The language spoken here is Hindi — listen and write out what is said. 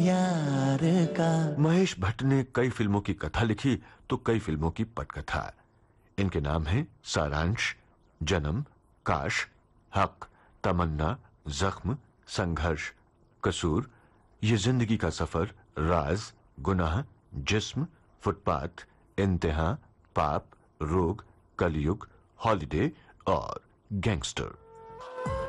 यार का। महेश भट्ट ने कई फिल्मों की कथा लिखी तो कई फिल्मों की पटकथा। इनके नाम हैं सारांश, जन्म, काश, हक, तमन्ना, जख्म, संघर्ष, कसूर, ये जिंदगी का सफर, राज, गुनाह, जिस्म, फुटपाथ, इंतहा, पाप, रोग, कलयुग, हॉलिडे और गैंगस्टर।